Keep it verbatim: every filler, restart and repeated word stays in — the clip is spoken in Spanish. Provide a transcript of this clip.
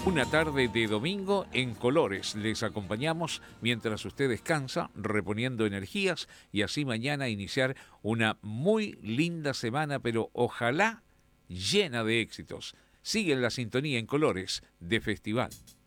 Una tarde de domingo en colores. Les acompañamos mientras usted descansa, reponiendo energías y así mañana iniciar una muy linda semana, pero ojalá llena de éxitos. Sigue en la sintonía en colores de Festival.